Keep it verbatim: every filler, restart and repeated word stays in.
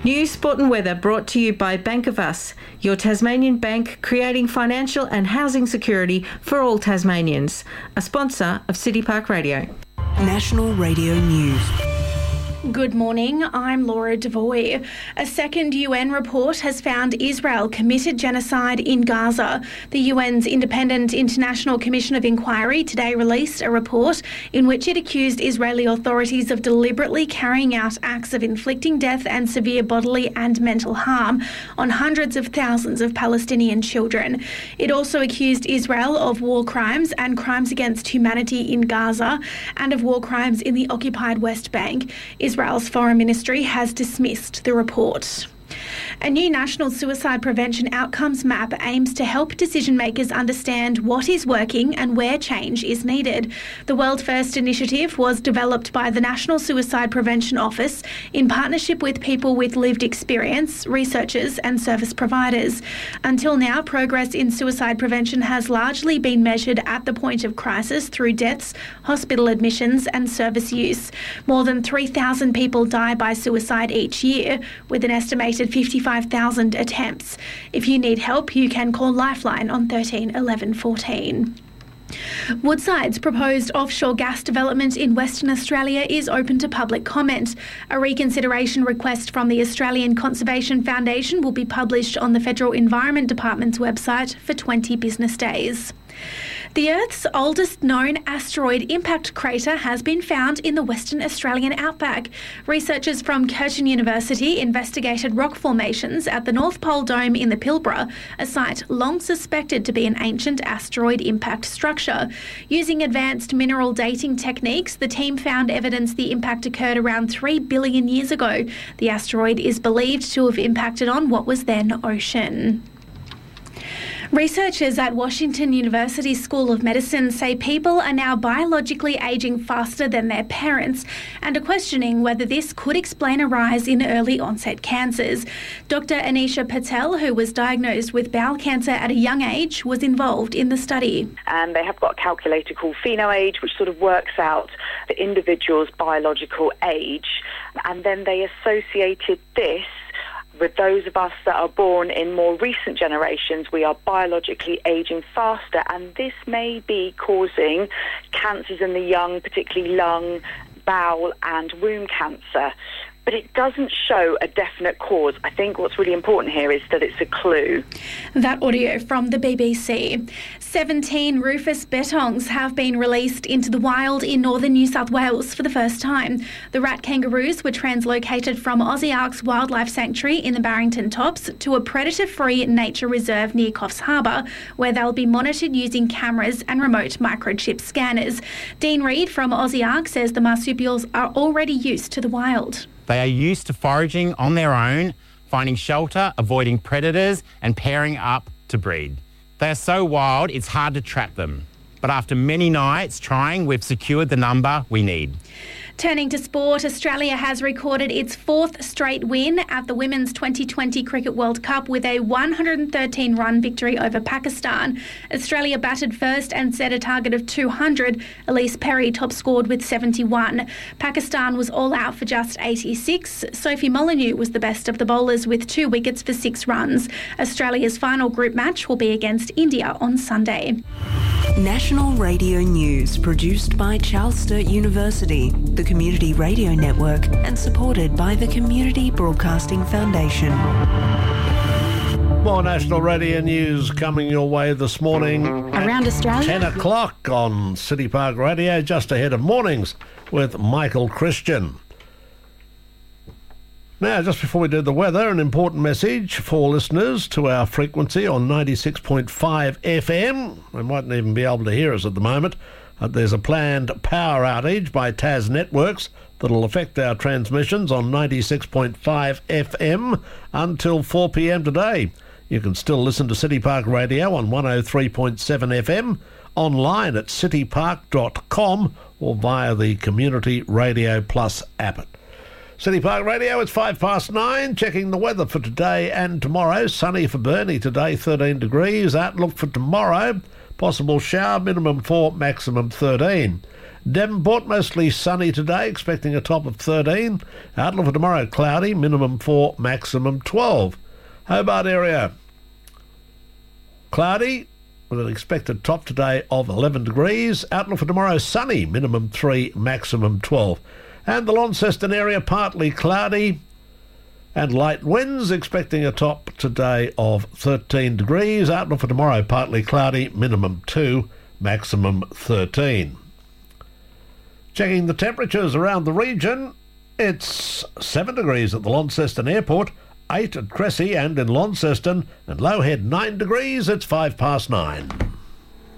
News, sport and weather brought to you by Bank of Us, your Tasmanian bank creating financial and housing security for all Tasmanians. A sponsor of City Park Radio. National Radio News. Good morning, I'm Laura Devoy. A second U N report has found Israel committed genocide in Gaza. The U N's Independent International Commission of Inquiry today released a report in which it accused Israeli authorities of deliberately carrying out acts of inflicting death and severe bodily and mental harm on hundreds of thousands of Palestinian children. It also accused Israel of war crimes and crimes against humanity in Gaza and of war crimes in the occupied West Bank. Israel's Foreign Ministry has dismissed the report. A new national suicide prevention outcomes map aims to help decision makers understand what is working and where change is needed. The World First initiative was developed by the National Suicide Prevention Office in partnership with people with lived experience, researchers and service providers. Until now, progress in suicide prevention has largely been measured at the point of crisis through deaths, hospital admissions and service use. More than three thousand people die by suicide each year, with an estimated fifty-five thousand attempts. If you need help, you can call Lifeline on thirteen eleven fourteen. Woodside's proposed offshore gas development in Western Australia is open to public comment. A reconsideration request from the Australian Conservation Foundation will be published on the Federal Environment Department's website for twenty business days. The Earth's oldest known asteroid impact crater has been found in the Western Australian outback. Researchers from Curtin University investigated rock formations at the North Pole Dome in the Pilbara, a site long suspected to be an ancient asteroid impact structure. Using advanced mineral dating techniques, the team found evidence the impact occurred around three billion years ago. The asteroid is believed to have impacted on what was then ocean. Researchers at Washington University School of Medicine say people are now biologically ageing faster than their parents and are questioning whether this could explain a rise in early onset cancers. Doctor Anisha Patel, who was diagnosed with bowel cancer at a young age, was involved in the study. And they have got a calculator called PhenoAge, which sort of works out the individual's biological age, and then they associated this with those of us that are born in more recent generations. We are biologically ageing faster, and this may be causing cancers in the young, particularly lung, bowel and womb cancer. But it doesn't show a definite cause. I think what's really important here is that it's a clue. That audio from the B B C. seventeen rufous bettongs have been released into the wild in northern New South Wales for the first time. The rat kangaroos were translocated from Ozarks Wildlife Sanctuary in the Barrington Tops to a predator-free nature reserve near Coffs Harbour, where they'll be monitored using cameras and remote microchip scanners. Dean Reid from Ozarks says the marsupials are already used to the wild. They are used to foraging on their own, finding shelter, avoiding predators and pairing up to breed. They are so wild it's hard to trap them. But after many nights trying, we've secured the number we need. Turning to sport, Australia has recorded its fourth straight win at the Women's twenty twenty Cricket World Cup with a one hundred thirteen run victory over Pakistan. Australia batted first and set a target of two hundred. Elise Perry top scored with seventy-one. Pakistan was all out for just eighty-six. Sophie Molyneux was the best of the bowlers with two wickets for six runs. Australia's final group match will be against India on Sunday. National Radio News, produced by Charles Sturt University, the Community Radio Network, and supported by the Community Broadcasting Foundation. More National Radio News coming your way this morning. Around Australia. ten o'clock on City Park Radio, just ahead of mornings with Michael Christian. Now, just before we do the weather, an important message for listeners to our frequency on ninety-six point five F M. They mightn't even be able to hear us at the moment. Uh, there's a planned power outage by Tas Networks that'll affect our transmissions on ninety-six point five F M until four p.m. today. You can still listen to City Park Radio on one oh three point seven F M, online at city park dot com or via the Community Radio Plus app. City Park Radio, it's five past nine. Checking the weather for today and tomorrow. Sunny for Burnie today, thirteen degrees. Outlook for tomorrow, possible shower, minimum four, maximum thirteen. Devonport, mostly sunny today, expecting a top of thirteen. Outlook for tomorrow, cloudy, minimum four, maximum twelve. Hobart area, cloudy, with an expected top today of eleven degrees. Outlook for tomorrow, sunny, minimum three, maximum twelve. And the Launceston area, partly cloudy and light winds, expecting a top today of thirteen degrees. Outlook for tomorrow, partly cloudy, minimum two, maximum thirteen. Checking the temperatures around the region, it's seven degrees at the Launceston Airport, eight at Cressy and in Launceston, and Lowhead nine degrees. It's five past nine.